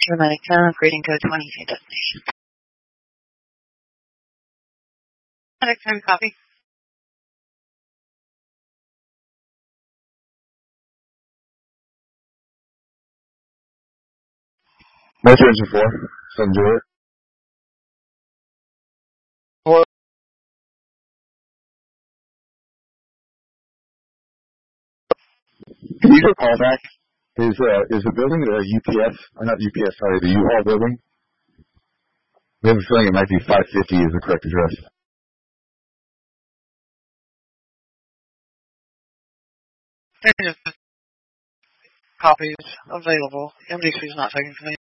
Dramatic 10, greeting code 20, destination. Dramatic 10, copy. Motor engine 4, Sun Juliet. Hello? Can you call back? Is the building the UPS, or not UPS, sorry, the U-Haul building? We have a feeling it might be 550 is the correct address. Copies available. MDC is not taking